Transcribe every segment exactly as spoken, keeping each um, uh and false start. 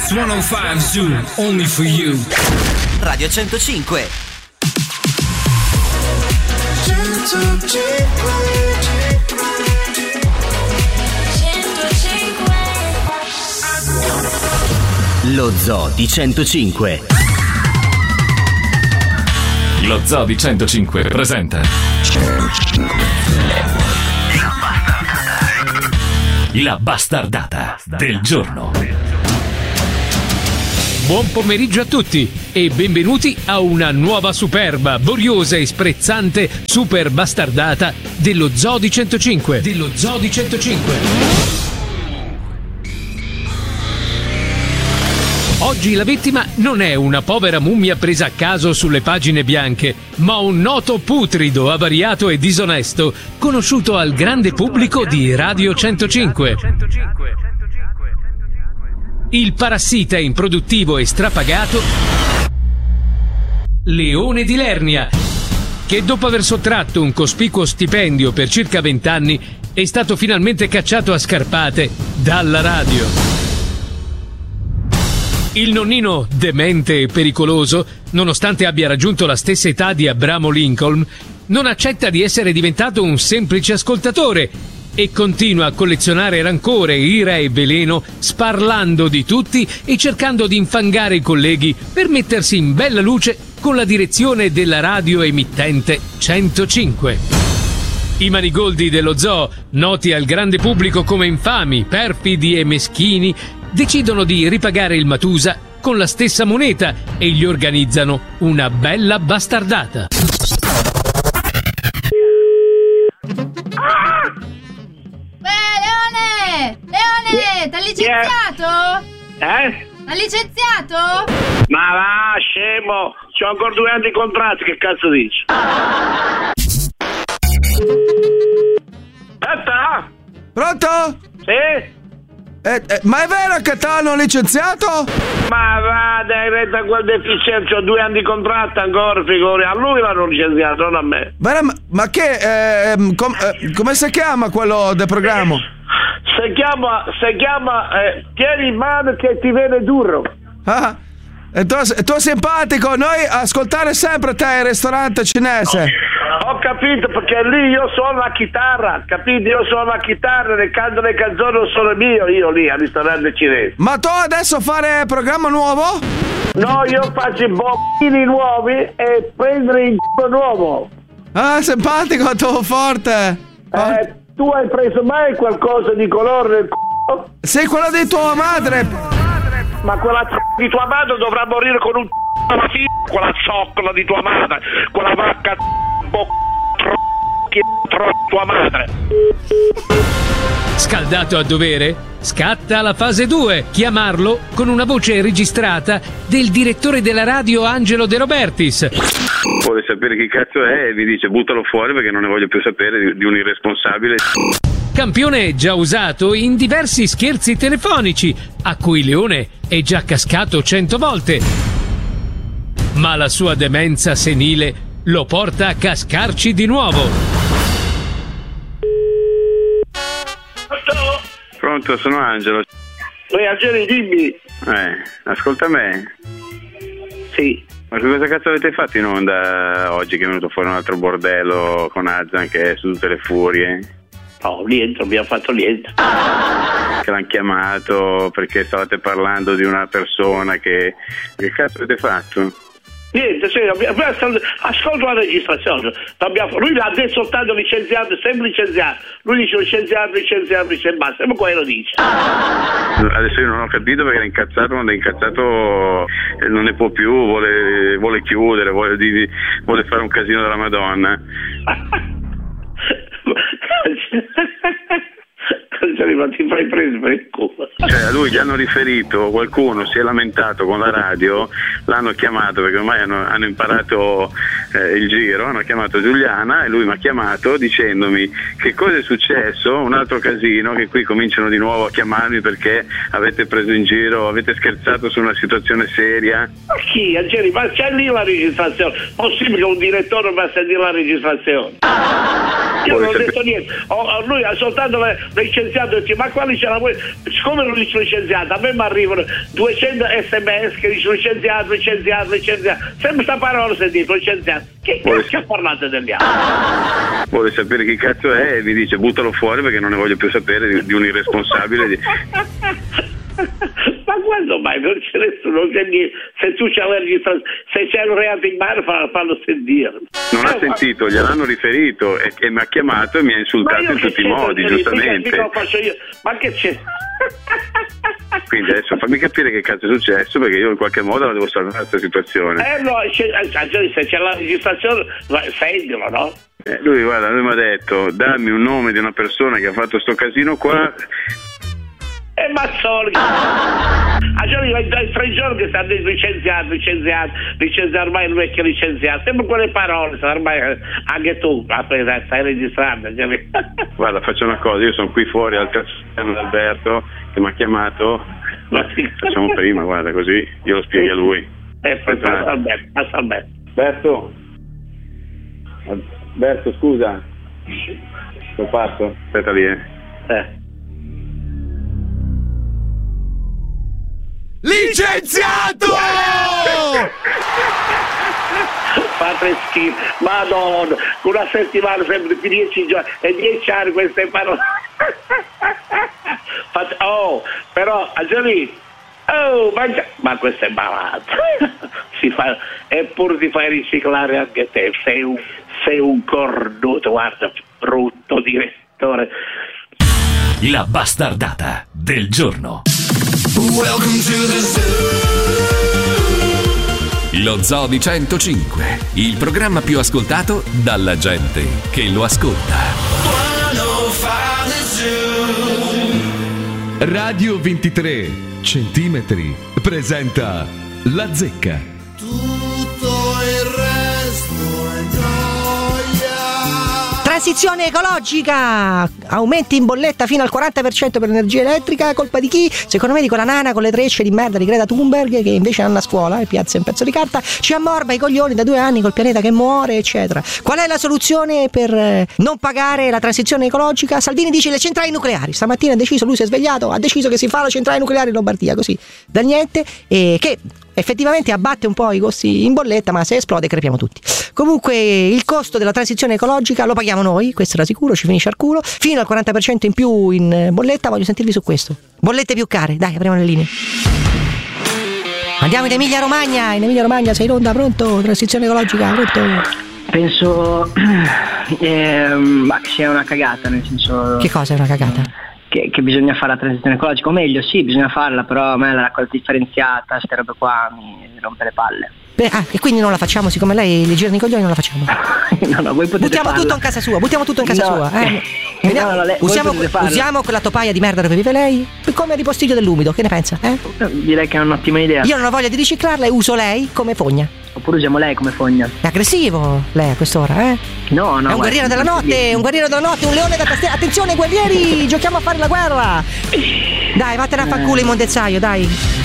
It's centocinque Zoo, only for you. Radio centocinque. Lo Zoo di centocinque. Lo Zoo di centocinque presenta La bastardata del giorno. Buon pomeriggio a tutti e benvenuti a una nuova superba, boriosa e sprezzante super bastardata dello Zoo di centocinque. Dello Zoo di centocinque. Oggi la vittima non è una povera mummia presa a caso sulle pagine bianche, ma un noto putrido, avariato e disonesto, conosciuto al grande pubblico di Radio centocinque. Il parassita improduttivo e strapagato Leone di Lernia, che dopo aver sottratto un cospicuo stipendio per circa vent'anni è stato finalmente cacciato a scarpate dalla radio. Il nonnino demente e pericoloso, nonostante abbia raggiunto la stessa età di Abramo Lincoln, non accetta di essere diventato un semplice ascoltatore e continua a collezionare rancore, ira e veleno, sparlando di tutti e cercando di infangare i colleghi per mettersi in bella luce con la direzione della radio emittente centocinque. I manigoldi dello zoo, noti al grande pubblico come infami, perfidi e meschini, decidono di ripagare il Matusa con la stessa moneta e gli organizzano una bella bastardata. Beh, Leone! Leone! T'ha licenziato? Eh? T'ha licenziato? Ma va, scemo! C'ho ancora due anni di contratto, che cazzo dici? Aspetta! Pronto? Sì? Eh, eh, ma è vero che ti hanno licenziato? Ma va, dai, retta a quel deficiente, ho due anni di contratto ancora, figuri. A lui l'hanno licenziato, non a me. Ma, ma che, eh, com, eh, come si chiama quello del programma? Si chiama, si chiama, eh, tieni in mano che ti viene duro. Ah, e tu, tu simpatico, noi ascoltare sempre te il ristorante cinese. Ho capito, perché lì io suono la chitarra, capito? Io suono la chitarra, le canto le canzoni non sono mio, io lì al ristorante cinese. Ma tu adesso fare programma nuovo? No, io faccio i bombini nuovi e prendere il c***o nuovo. Ah, simpatico, tu forte. Eh, tu hai preso mai qualcosa di colore nel c***o? Sei quello di tua madre. Ma quella c***o di tua madre dovrà morire con un c***o alla fine, quella zoccola di tua madre, quella vacca c***o tua madre. Scaldato a dovere, scatta la fase due, chiamarlo con una voce registrata del direttore della radio Angelo De Robertis. Vuole sapere chi cazzo è e vi dice buttalo fuori perché non ne voglio più sapere di, di un irresponsabile. Campione già usato in diversi scherzi telefonici a cui Leone è già cascato cento volte. Ma la sua demenza senile lo porta a cascarci di nuovo. Pronto, sono Angelo. Ehi, Angelo, dimmi. Eh, ascolta me. Sì. Ma che cosa cazzo avete fatto in onda oggi che è venuto fuori un altro bordello con Azan che è su tutte le furie? Oh, niente, non abbiamo fatto niente. Che l'hanno chiamato perché stavate parlando di una persona che... Che cazzo avete fatto? Niente, sì, abbiamo, ascolto la registrazione. Abbiamo, lui l'ha detto soltanto licenziato, sempre licenziato. Lui dice licenziato, licenziato, licenziato, basta, ma quello dice. Adesso io non ho capito perché è incazzato, quando è incazzato non ne può più, vuole, vuole chiudere, vuole, di, vuole fare un casino della Madonna. Ti fai preso per il culo. Cioè a lui gli hanno riferito, qualcuno si è lamentato con la radio, l'hanno chiamato perché ormai hanno, hanno imparato eh, il giro, hanno chiamato Giuliana e lui mi ha chiamato dicendomi che cosa è successo, un altro casino, che qui cominciano di nuovo a chiamarmi perché avete preso in giro, avete scherzato su una situazione seria. Ma chi? Angeli, ma c'è lì la registrazione? Possibile che un direttore va a sentire la registrazione? Io non ho detto niente, oh, lui ha soltanto licenziato e dice ma quali ce la vuoi? Siccome non sono licenziato, a me mi arrivano duecento sms che dicono licenziato, licenziato, licenziato, sempre sta parola sentito, licenziato. Che cazzo ha parlato degli altri? Vuole sapere chi cazzo è e mi dice buttalo fuori perché non ne voglio più sapere di, di un irresponsabile di... Ma quando mai non c'è nessuno che mi... se tu c'hai la registrazione, se c'è un reato in mano fallo, fallo sentire. Non ha eh, sentito, ma... gliel'hanno riferito e, e mi ha chiamato e mi ha insultato in tutti i modi, giustamente. Mica, mica lo faccio io. Ma che c'è? Quindi adesso fammi capire che cazzo è successo perché io in qualche modo la devo salvare questa situazione. Eh no, c'è, se c'è la registrazione sentilo, no? Eh, lui guarda, lui mi ha detto dammi un nome di una persona che ha fatto sto casino qua. E Mazzoli a giorni dai tre giorni che sta licenziato, licenziato, licenziato, ormai il vecchio licenziato, sempre quelle parole, ormai anche tu aspetta, stai registrando. Guarda, faccio una cosa, io sono qui fuori al castello Alberto che mi ha chiamato, facciamo prima, guarda, così io lo spiego a lui. Eh, passa Alberto, passa Alberto. Alberto, Alberto, scusa, lo passo, aspetta lì, eh. eh. Licenziato! Fate schifo, madonna, una settimana sempre più dieci giorni e dieci anni queste parole. Fate, oh, però a giorni, oh, mangia, ma questo è malato. Si fa, eppure ti fai riciclare anche te, sei un, sei un cornuto, guarda, brutto direttore. La bastardata del giorno. Welcome to the zoo. Lo Zoo di centocinque, il programma più ascoltato dalla gente che lo ascolta. Radio ventitré centimetri presenta La Zecca. Tutto il resto è gioia. Transizione ecologica, aumenti in bolletta fino al quaranta per cento per l'energia elettrica, colpa di chi? Secondo me di quella nana con le trecce di merda di Greta Thunberg che invece hanno a scuola e piazza un pezzo di carta, ci ammorba i coglioni da due anni col pianeta che muore eccetera. Qual è la soluzione per eh, non pagare la transizione ecologica? Salvini dice le centrali nucleari, stamattina ha deciso, lui si è svegliato, ha deciso che si fa la centrale nucleare in Lombardia così, dal niente, e che effettivamente abbatte un po' i costi in bolletta, ma se esplode crepiamo tutti. Comunque il costo della transizione ecologica lo paghiamo noi, questo era sicuro, ci finisce al culo, fino al quaranta per cento in più in bolletta. Voglio sentirvi su questo. Bollette più care, dai, apriamo le linee. Andiamo in Emilia Romagna, in Emilia Romagna sei in onda, pronto? Transizione ecologica, pronto? Penso eh, ma che sia una cagata, nel senso... Che cosa è una cagata? Che, che bisogna fare la transizione ecologica, o meglio sì, bisogna farla, però a me la raccolta differenziata, queste robe qua mi rompe le palle. Beh, ah, e quindi non la facciamo, siccome lei le girano i coglioni non la facciamo. No, no, voi potete buttiamo farla. tutto in casa sua, buttiamo tutto in casa no. sua. Eh. No, no, lei, usiamo, usiamo quella topaia di merda dove vive lei come ripostiglio dell'umido, che ne pensa? Eh? Direi che è un'ottima idea. Io non ho voglia di riciclarla e uso lei come fogna. Oppure usiamo lei come fogna. È aggressivo lei a quest'ora, eh? No, no. È un guerriero della notte, un guerriero della notte, un leone da tastiera. Attenzione guerrieri, giochiamo a fare la guerra. Dai, vattene a fa culo in mondezzaio, dai.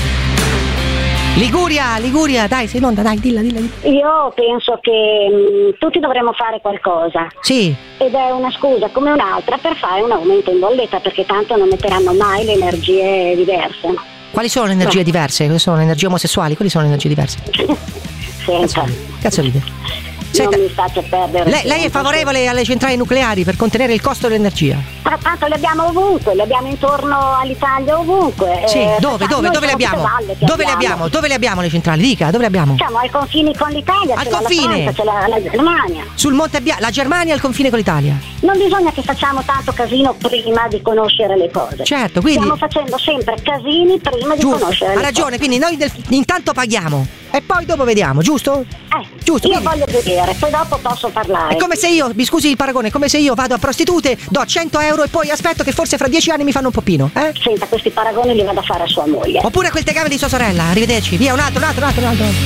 Liguria, Liguria, dai, sei in onda, dai, dilla, dilla, dilla. Io penso che mh, tutti dovremmo fare qualcosa. Sì. Ed è una scusa come un'altra per fare un aumento in bolletta, perché tanto non metteranno mai le energie diverse. Quali sono le energie no. diverse? Quali sono le energie omosessuali? Quali sono le energie diverse? Senta. Cazzo ride. Senta, non mi faccia perdere. Lei, lei è favorevole alle centrali nucleari per contenere il costo dell'energia? Ma tanto le abbiamo ovunque, le abbiamo intorno all'Italia ovunque. Sì, eh, dove, dove, dove le abbiamo? Dove le abbiamo? Dove le abbiamo le centrali? Dica, dove le abbiamo? Siamo ai confini con l'Italia, al c'è confine. la Francia, c'è la, la Germania. Sul Monte Bianco, la Germania al confine con l'Italia. Non bisogna che facciamo tanto casino prima di conoscere le cose. Certo, quindi stiamo facendo sempre casini prima giusto. di conoscere le cose. Ha ragione, cose. quindi noi del, intanto paghiamo e poi dopo vediamo, giusto? Eh, giusto. Io quindi... voglio vedere, poi dopo posso parlare. È come se io, mi scusi il paragone, è come se io vado a prostitute, do cento euro e poi aspetto che forse fra dieci anni mi fanno un poppino, eh? Senta, questi paragoni li vado a fare a sua moglie. Oppure quel tegame di sua sorella, arrivederci, via, un altro, un altro, un altro, un altro.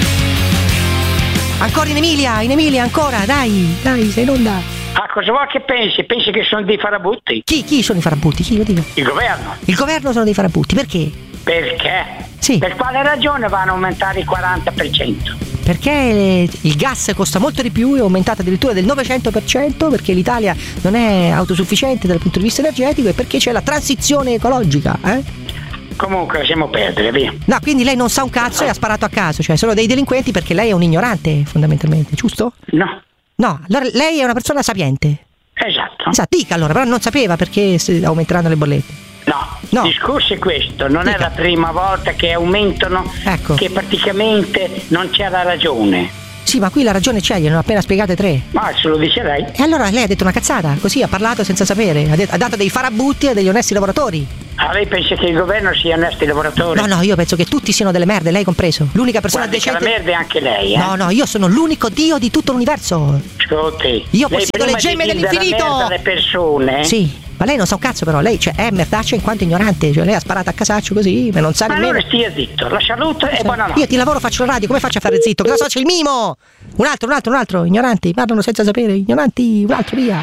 Ancora in Emilia, in Emilia, ancora, dai, dai, sei in onda. Ah, cosa vuoi che pensi? Pensi che sono dei farabutti? Chi, chi sono i farabutti? Chi lo dico? Il governo. Il governo sono dei farabutti, perché? Perché? Sì. Per quale ragione vanno a aumentare il quaranta per cento? Perché il gas costa molto di più, è aumentato addirittura del novecento per cento, perché l'Italia non è autosufficiente dal punto di vista energetico e perché c'è la transizione ecologica, eh? Comunque lasciamo perdere, via. No, quindi lei non sa un cazzo e ha sparato a caso, cioè sono dei delinquenti perché lei è un ignorante, fondamentalmente, giusto? No. No, allora lei è una persona sapiente. Esatto. Esatto, dica allora, però non sapeva perché aumenteranno le bollette. No, no. Il discorso è questo, non dica. È la prima volta che aumentano, ecco. Che praticamente non c'è la ragione. Sì, ma qui la ragione c'è, gliene ho appena spiegate tre. Ma se lo dice lei. E allora lei ha detto una cazzata, così ha parlato senza sapere, ha, det- ha dato dei farabutti a degli onesti lavoratori. Ah, lei pensa che il governo sia onesti lavoratori? No, no, io penso che tutti siano delle merde, lei compreso. L'unica persona Guardi decente. Che la merda è anche lei, eh? No, no, io sono l'unico dio di tutto l'universo. Ascolti. Io possiedo le gemme di dell'infinito. La merda alle persone. Sì. Ma lei non sa un cazzo però, lei cioè, è merdaccia in quanto ignorante, cioè lei ha sparato a casaccio così, ma non sa ma nemmeno. Allora stia zitto, la salute e buonanotte. Io ti lavoro, faccio la radio, come faccio a fare zitto? Cosa so, c'è il mimo! Un altro, un altro, un altro, ignoranti, parlano senza sapere, ignoranti, un altro, via.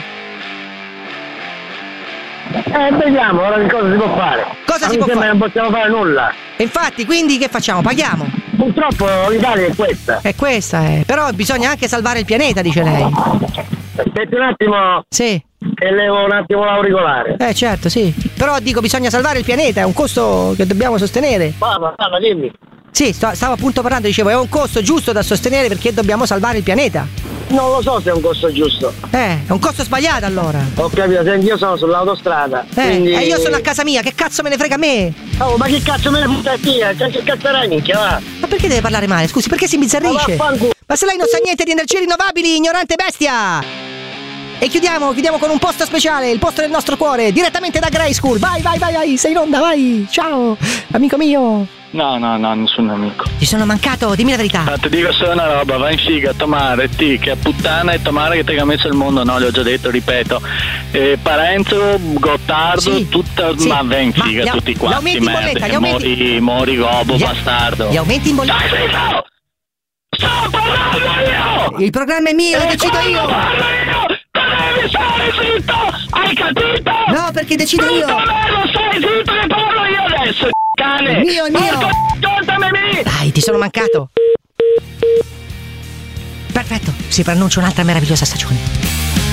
Eh, vediamo, ora che cosa si può fare. Cosa ma si può fare? Non possiamo fare nulla. E infatti, quindi che facciamo? Paghiamo? Purtroppo l'Italia è questa. È questa, eh. Però bisogna anche salvare il pianeta, dice lei. Aspetti un attimo. Sì. E levo un attimo l'auricolare. Eh certo, sì. Però dico bisogna salvare il pianeta, è un costo che dobbiamo sostenere. Mamma, mamma, dimmi. Sì, sto, stavo appunto parlando, dicevo, è un costo giusto da sostenere perché dobbiamo salvare il pianeta. Non lo so se è un costo giusto. Eh, è un costo sbagliato allora. Ho capito, senti, io sono sull'autostrada. Eh, quindi... e io sono a casa mia, che cazzo me ne frega a me? Oh, ma che cazzo me ne frega via? Che cazzarai, minchia, va? Ma perché deve parlare male? Scusi, perché si imbizzarrisce? Ma, ma se lei non sa niente di energie rinnovabili, ignorante bestia! E chiudiamo, chiudiamo con un posto speciale, il posto del nostro cuore, direttamente da Grey School. Vai, vai, vai, vai, sei in onda, vai. Ciao, amico mio. No, no, no, nessun amico. Ti sono mancato, dimmi la verità. Ma ti dico solo una roba, vai in figa, Tomare, ti, che puttana e Tomare che ti ha messo il mondo, no, le ho già detto, ripeto. Eh, Parenzo, Gottardo, sì, tutta, sì. ma vai in figa ma tutti quanti, merda. merda. Gli aumenti... Mori, mori gobo, gli... bastardo. Gli aumenti in bolletta. Dai, zitto! Sto parlando io! Il programma è mio, lo decido io! Devi stare zitto! Hai capito? No, perché decido io! Tutto bello, stai zitto e parlo io adesso, cane! Il mio, il mio! Ascoltami! Dai, ti sono mancato! Perfetto, si preannuncia un'altra meravigliosa stagione.